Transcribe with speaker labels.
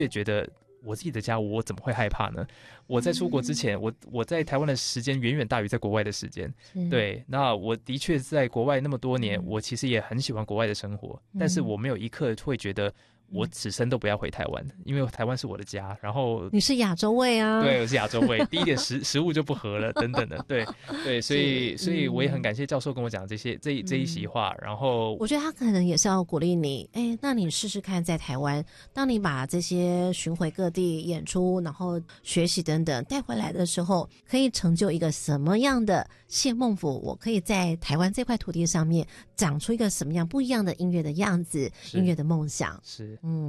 Speaker 1: 也觉得我自己的家我怎么会害怕呢？我在出国之前，我在台湾的时间远远大于在国外的时间。对，那我的确在国外那么多年，我其实也很喜欢国外的生活，但是我没有一刻会觉得我此生都不要回台湾，因为台湾是我的家。然后
Speaker 2: 你是亚洲胃啊，
Speaker 1: 对，我是亚洲胃。第一点食物就不合了，等等的，对对，所以我也很感谢教授跟我讲这一席话。然后
Speaker 2: 我觉得他可能也是要鼓励你，那你试试看在台湾，当你把这些巡回各地演出，然后学习等等带回来的时候，可以成就一个什么样的谢孟甫？我可以在台湾这块土地上面长出一个什么样不一样的音乐的样子，音乐的梦想。
Speaker 1: 是。